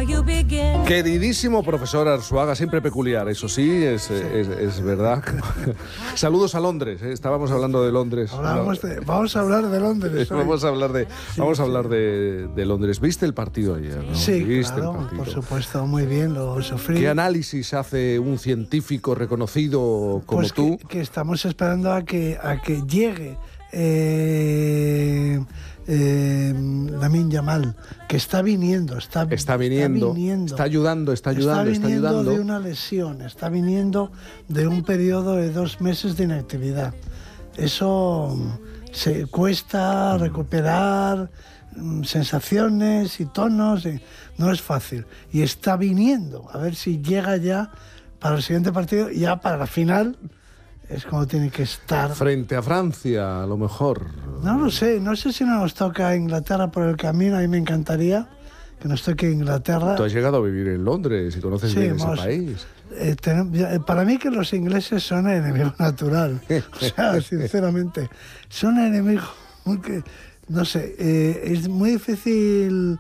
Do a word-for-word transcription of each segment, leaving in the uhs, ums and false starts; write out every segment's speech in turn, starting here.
Queridísimo profesor Arzuaga, siempre peculiar, eso sí, es, sí. es, es verdad. Saludos a Londres, ¿eh? Estábamos hablando de Londres. Hablamos de, vamos a hablar de Londres. Hoy. Vamos a hablar de, sí, vamos a sí. hablar de, de Londres. ¿Viste el partido ayer? ¿No? Sí, ¿Viste claro, el partido? Por supuesto, muy bien, lo sufrí. ¿Qué análisis hace un científico reconocido como pues tú? Que, que estamos esperando a que, a que llegue eh, eh, Lamine Yamal, que está viniendo, está, está viniendo, está viniendo, está ayudando, está ayudando, está viniendo está ayudando de una lesión, está viniendo de un periodo de dos meses de inactividad. Eso se cuesta recuperar sensaciones y tonos, y no es fácil. Y está viniendo, a ver si llega ya para el siguiente partido, ya para la final. Es como tiene que estar. Frente a Francia, a lo mejor. No lo sé, no sé si no nos toca Inglaterra por el camino, a mí me encantaría que nos toque Inglaterra. Tú has llegado a vivir en Londres y conoces sí, bien hemos, ese país. Eh, ten, para mí que los ingleses son enemigo natural, o sea, sinceramente, son enemigos, muy que, no sé, eh, es muy difícil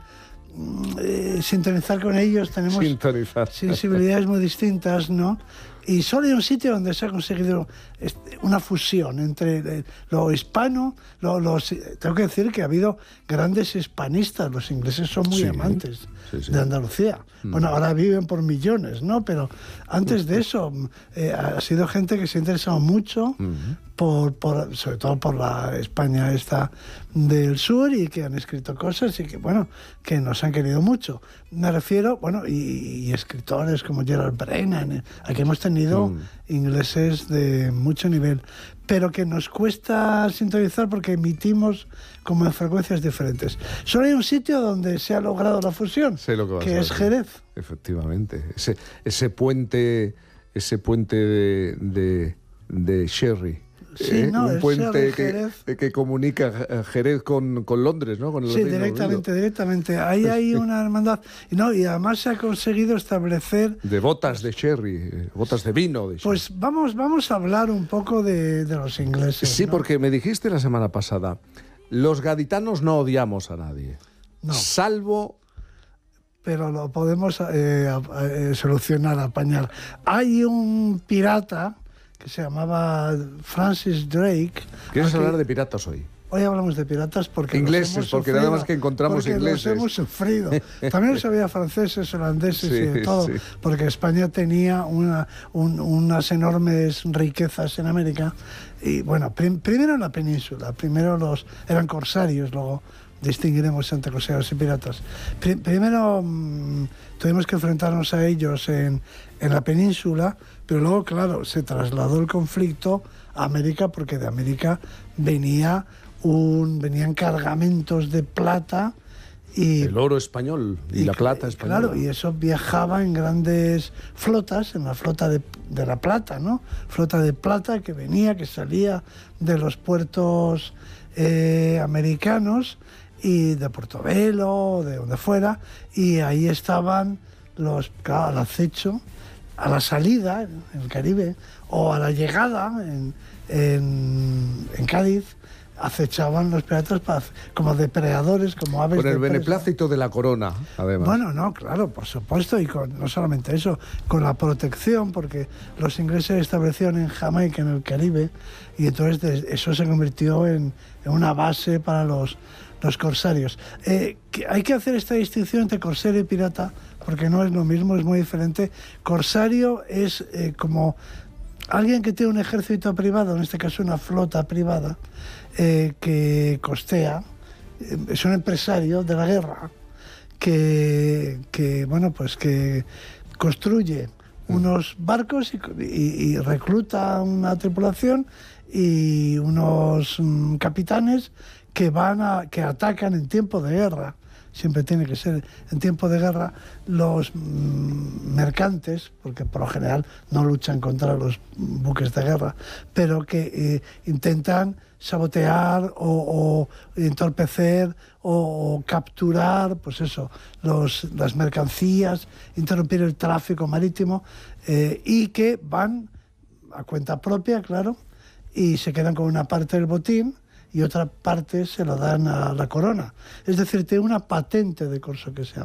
eh, sintonizar con ellos, tenemos Sintonizar. sensibilidades muy distintas, ¿no? Y solo hay un sitio donde se ha conseguido una fusión entre lo hispano, lo, los, tengo que decir que ha habido grandes hispanistas, los ingleses son muy sí, amantes sí, sí. de Andalucía. Mm. Bueno, ahora viven por millones, ¿no? Pero antes de eso eh, ha sido gente que se ha interesado mucho, mm. por, por, sobre todo por la España esta del sur, y que han escrito cosas y que, bueno, que nos han querido mucho. Me refiero, bueno, y, y escritores como Gerald Brennan, aquí hemos tenido mm. ingleses de mucho nivel, pero que nos cuesta sintonizar porque emitimos como en frecuencias diferentes. Solo hay un sitio donde se ha logrado la fusión, sé lo que, que es Jerez. Efectivamente, ese, ese puente, ese puente de, de, de Sherry. Sí, ¿Eh? no, un puente que, que comunica Jerez con, con Londres, ¿no? Con el sí, directamente, directamente. Ahí hay una hermandad. Y, no, y además se ha conseguido establecer... De botas de sherry, botas de vino. De pues vamos, vamos a hablar un poco de, de los ingleses. Sí, ¿no? Porque me dijiste la semana pasada, los gaditanos no odiamos a nadie. No. Salvo... Pero lo podemos eh, eh, solucionar, apañar. Hay un pirata que se llamaba Francis Drake. ¿Quieres aquí, hablar de piratas hoy? Hoy hablamos de piratas porque ingleses, los hemos porque sufrido, nada más que encontramos porque ingleses. Los hemos sufrido. También los había franceses, holandeses sí, y de todo, sí. Porque España tenía una, un, unas enormes riquezas en América. Y bueno, prim, primero en la península, primero los eran corsarios, luego distinguiremos entre corsarios y piratas. Prim, primero mmm, tuvimos que enfrentarnos a ellos en, en la península, pero luego, claro, se trasladó el conflicto a América, porque de América venía un, venían cargamentos de plata. Y, el oro español y, y la plata española. Claro, y eso viajaba en grandes flotas, en la flota de, de la plata, ¿no? Flota de plata que venía, que salía de los puertos eh, americanos y de Portobelo, de donde fuera, y ahí estaban los, claro, al acecho, a la salida en el Caribe, o a la llegada en, en, en Cádiz, acechaban los piratas para, como depredadores, como aves. Con el de beneplácito de la corona, además. Bueno, no, claro, por supuesto, y con, no solamente eso, con la protección, porque los ingleses se establecieron en Jamaica, en el Caribe, y entonces de, eso se convirtió en, en una base para los, los corsarios. Eh, que hay que hacer esta distinción entre corsario y pirata, porque no es lo mismo, es muy diferente. Corsario es eh, como alguien que tiene un ejército privado, en este caso una flota privada, eh, que costea, eh, es un empresario de la guerra, que, que bueno, pues que construye unos barcos y, y, y recluta una tripulación y unos um, capitanes que van a, que atacan en tiempo de guerra. Siempre tiene que ser en tiempo de guerra los mmm, mercantes, porque por lo general no luchan contra los buques de guerra, pero que eh, intentan sabotear o, o entorpecer o, o capturar, pues eso, los, las mercancías, interrumpir el tráfico marítimo, eh, y que van a cuenta propia, claro, y se quedan con una parte del botín y otra parte se la dan a la corona. Es decir, tiene una patente de corso que se llama.